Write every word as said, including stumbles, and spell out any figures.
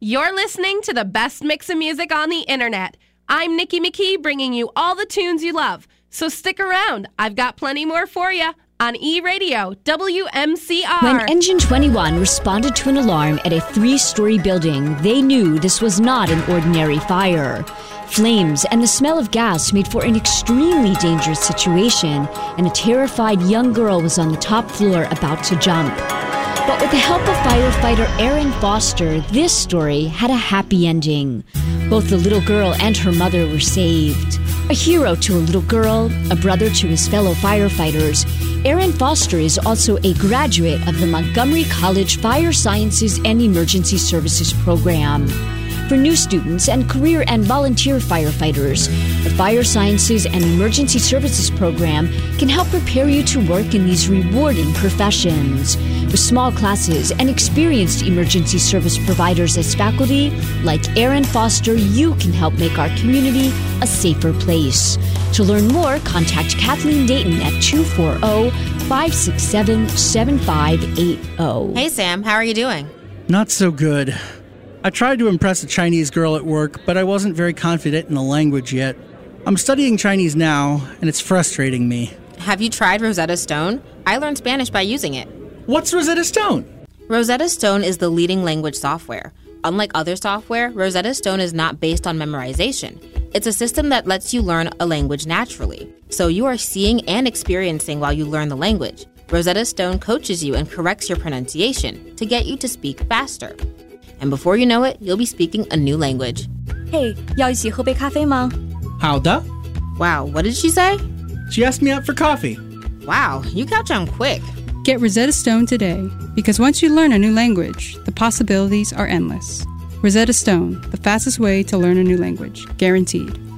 You're listening to the best mix of music on the internet. I'm Nikki McKee, bringing you all the tunes you love. So stick around. I've got plenty more for you on E-Radio, W M C R. When Engine twenty-one responded to an alarm at a three-story building, they knew this was not an ordinary fire. Flames and the smell of gas made for an extremely dangerous situation, and a terrified young girl was on the top floor about to jump. But with the help of firefighter Aaron Foster, this story had a happy ending. Both the little girl and her mother were saved. A hero to a little girl, a brother to his fellow firefighters, Aaron Foster is also a graduate of the Montgomery College Fire Sciences and Emergency Services program. For new students and career and volunteer firefighters, the Fire Sciences and Emergency Services program can help prepare you to work in these rewarding professions. With small classes and experienced emergency service providers as faculty, like Aaron Foster, you can help make our community a safer place. To learn more, contact Kathleen Dayton at two four zero, five six seven, seven five eight zero. Hey, Sam. How are you doing? Not so good. I tried to impress a Chinese girl at work, but I wasn't very confident in the language yet. I'm studying Chinese now, and it's frustrating me. Have you tried Rosetta Stone? I learned Spanish by using it. What's Rosetta Stone? Rosetta Stone is the leading language software. Unlike other software, Rosetta Stone is not based on memorization. It's a system that lets you learn a language naturally. So you are seeing and experiencing while you learn the language. Rosetta Stone coaches you and corrects your pronunciation to get you to speak faster. And before you know it, you'll be speaking a new language. Hey, 要一起喝杯咖啡吗? 好的. Wow, what did she say? She asked me out for coffee. Wow, you catch on quick. Get Rosetta Stone today, because once you learn a new language, the possibilities are endless. Rosetta Stone, the fastest way to learn a new language, guaranteed.